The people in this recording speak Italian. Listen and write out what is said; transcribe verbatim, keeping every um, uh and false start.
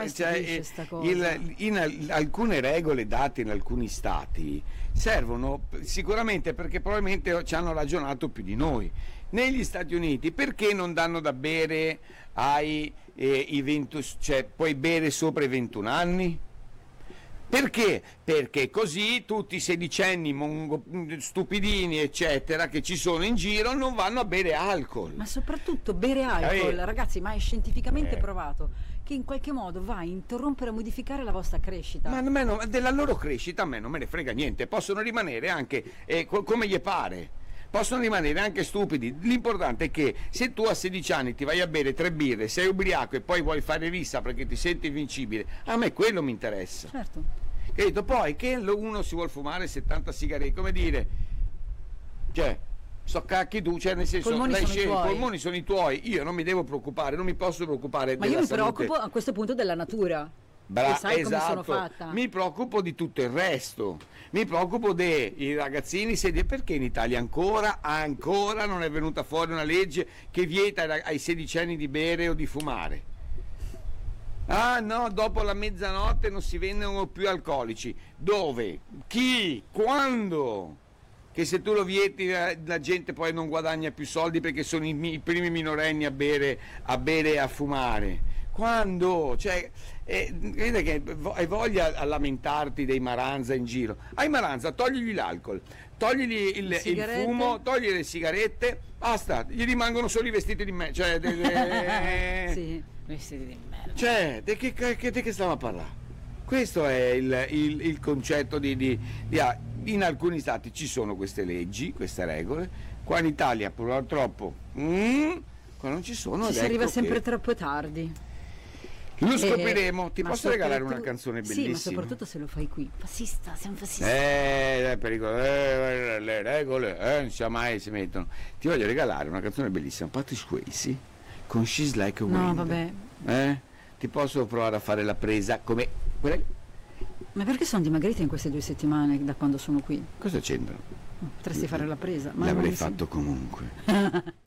mi cioè, stupisce eh, sta cosa. il, in al- alcune regole date in alcuni stati servono sicuramente perché probabilmente ci hanno ragionato più di noi. Negli Stati Uniti perché non danno da bere ai eh, i venti, cioè puoi bere sopra i ventuno anni? Perché? Perché così tutti i sedicenni mongo, stupidini eccetera che ci sono in giro non vanno a bere alcol. Ma soprattutto bere alcol, Eh. ragazzi, ma è scientificamente Eh. provato che in qualche modo va a interrompere e a modificare la vostra crescita. Ma a me non- della loro crescita a me non me ne frega niente, possono rimanere anche eh, co- come gli pare, possono rimanere anche stupidi. L'importante è che se tu a sedici anni ti vai a bere tre birre, sei ubriaco e poi vuoi fare rissa perché ti senti invincibile, a me quello mi interessa. Certo. Capito? Poi che uno si vuol fumare settanta sigarette, come dire, cioè, so cacchi tu, cioè nel senso, I polmoni lei sono i sceglie, i tuoi. polmoni sono i tuoi, io non mi devo preoccupare, non mi posso preoccupare Ma della io mi salute. preoccupo a questo punto della natura. Bra- e sai esatto. come sono fatta. Mi preoccupo di tutto il resto, mi preoccupo dei ragazzini, se de- perché in Italia ancora, ancora non è venuta fuori una legge che vieta ai, ai sedicenni di bere o di fumare. Ah no, dopo la mezzanotte non si vendono più alcolici. Dove? Chi? Quando? Che se tu lo vieti la, la gente poi non guadagna più soldi perché sono i, mi- i primi minorenni a bere, a bere e a fumare. Quando? Cioè, eh, vedi che vo- hai voglia a lamentarti dei Maranza in giro. Ai Maranza togligli l'alcol, togligli il, il Sigarette? fumo, togli le sigarette, basta, gli rimangono solo i vestiti di me. Cioè, de- de- Sì, vestiti di merda. cioè, di che, che, di che stiamo a parlare? Questo è il, il- il concetto di, di- di- ah, in alcuni stati ci sono queste leggi, queste regole, qua in Italia purtroppo mm, qua non ci sono. Ci ed si arriva ecco sempre che troppo tardi. lo Eh, scopriremo. Ti ma posso regalare una soprattutto- canzone Sì, ma bellissima? soprattutto se lo fai qui. Fascista, sei un fascista. Eh, è pericoloso, eh, le regole, eh, non sa mai si mettono. Ti voglio regalare una canzone bellissima, Patrick Swayze con She's Like a Wind. No, vabbè. Eh? Ti posso provare a fare la presa come quella. Ma perché sono dimagrita in queste due settimane da quando sono qui? Cosa c'entra? Potresti fare la presa. Ma non L'avrei mi sembra- fatto comunque.